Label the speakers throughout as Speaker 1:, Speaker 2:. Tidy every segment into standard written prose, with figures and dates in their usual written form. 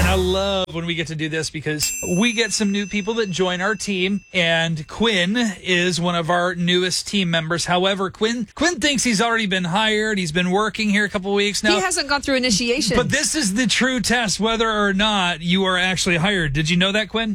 Speaker 1: I love when we get to do this because we get some new people that join our team, and Quinn is one of our newest team members. However, Quinn thinks he's already been hired. He's been working here a couple of weeks now.
Speaker 2: He hasn't gone through initiation.
Speaker 1: But this is the true test, whether or not you are actually hired. Did you know that, Quinn?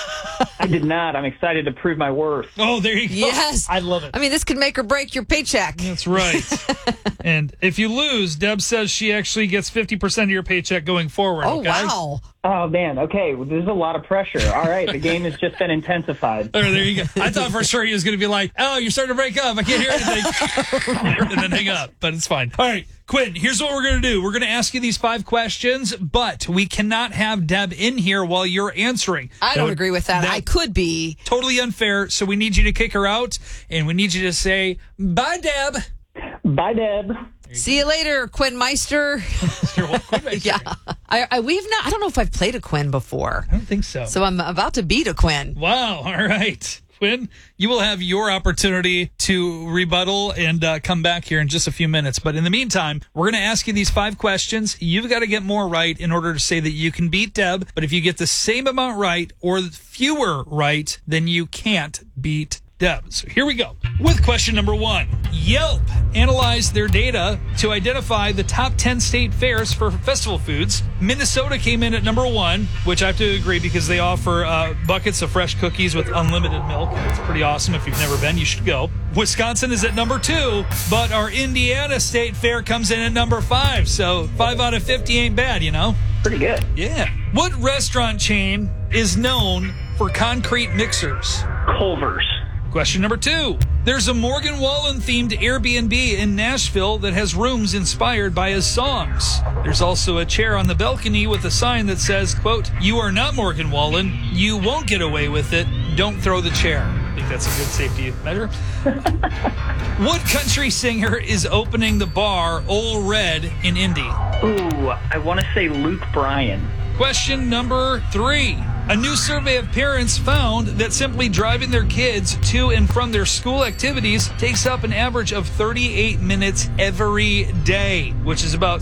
Speaker 3: I did not. I'm excited to prove my worth.
Speaker 1: Oh, there you go.
Speaker 2: Yes.
Speaker 1: I love it.
Speaker 2: I mean, this could make or break your paycheck.
Speaker 1: That's right. And if you lose, Deb says she actually gets 50% of your paycheck going forward.
Speaker 2: Oh,
Speaker 1: okay?
Speaker 2: wow.
Speaker 3: Oh, man. Okay. Well, there's a lot of pressure. All right. The game has just been intensified.
Speaker 1: Oh, there you go. I thought for sure he was going to be like, oh, you're starting to break up. I can't hear anything. And then hang up. But it's fine. All right, Quinn, here's what we're going to do. We're going to ask you these 5 questions, but we cannot have Deb in here while you're answering.
Speaker 2: I don't agree with that. I could be.
Speaker 1: Totally unfair. So we need you to kick her out, and we need you to say, bye, Deb.
Speaker 3: Bye, Deb.
Speaker 2: See you later, Quinn Meister. Yeah. I don't know if I've played a Quinn before.
Speaker 1: I don't think so.
Speaker 2: So I'm about to beat a Quinn.
Speaker 1: Wow. All right. Quinn, you will have your opportunity to rebuttal and come back here in just a few minutes. But in the meantime, we're going to ask you these 5 questions. You've got to get more right in order to say that you can beat Deb. But if you get the same amount right or fewer right, then you can't beat Deb. So here we go. With question number 1. Yelp analyzed their data to identify the top 10 state fairs for festival foods. Minnesota came in at number 1, which I have to agree because they offer buckets of fresh cookies with unlimited milk. It's pretty awesome. If you've never been, you should go. Wisconsin is at number 2, but our Indiana State Fair comes in at number 5. So 5 out of 50 ain't bad, you know?
Speaker 3: Pretty good.
Speaker 1: Yeah. What restaurant chain is known for concrete mixers?
Speaker 3: Culver's.
Speaker 1: Question number 2. There's a Morgan Wallen-themed Airbnb in Nashville that has rooms inspired by his songs. There's also a chair on the balcony with a sign that says, quote, "You are not Morgan Wallen. You won't get away with it. Don't throw the chair." I think that's a good safety measure. What country singer is opening the bar Ole Red in Indy?
Speaker 3: Ooh, I want to say Luke Bryan.
Speaker 1: Question number 3. A new survey of parents found that simply driving their kids to and from their school activities takes up an average of 38 minutes every day, which is about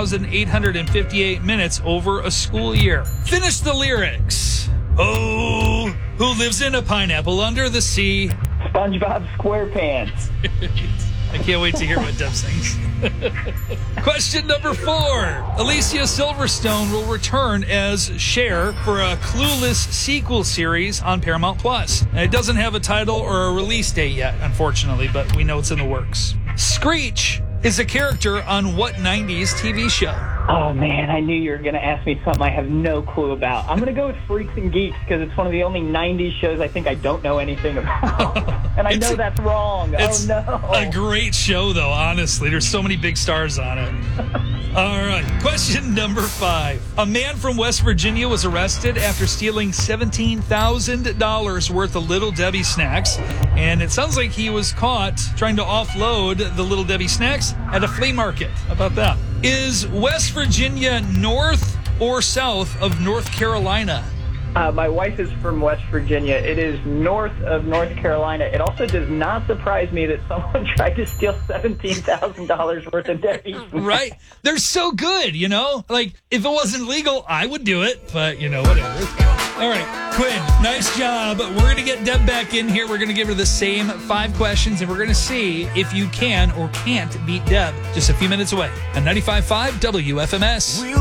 Speaker 1: 6,858 minutes over a school year. Finish the lyrics. Oh, who lives in a pineapple under the sea?
Speaker 3: SpongeBob SquarePants.
Speaker 1: I can't wait to hear what Deb sings. Question number 4. Alicia Silverstone will return as Cher for a Clueless sequel series on Paramount Plus. And it doesn't have a title or a release date yet, unfortunately, but we know it's in the works. Screech is a character on what 90s TV show?
Speaker 3: Oh, man, I knew you were going to ask me something I have no clue about. I'm going to go with Freaks and Geeks because it's one of the only 90s shows I think I don't know anything about. And I know that's wrong.
Speaker 1: It's
Speaker 3: oh, no.
Speaker 1: a great show, though, honestly. There's so many big stars on it. All right. Question number 5. A man from West Virginia was arrested after stealing $17,000 worth of Little Debbie snacks. And it sounds like he was caught trying to offload the Little Debbie snacks at a flea market. How about that? Is West Virginia north or south of North Carolina?
Speaker 3: My wife is from West Virginia. It is north of North Carolina. It also does not surprise me that someone tried to steal $17,000 worth of Debbie.
Speaker 1: Right? They're so good, you know? Like, if it wasn't legal, I would do it. But, you know, whatever. All right, Quinn, nice job. We're going to get Deb back in here. We're going to give her the same 5 questions, and we're going to see if you can or can't beat Deb just a few minutes away on 95.5 WFMS.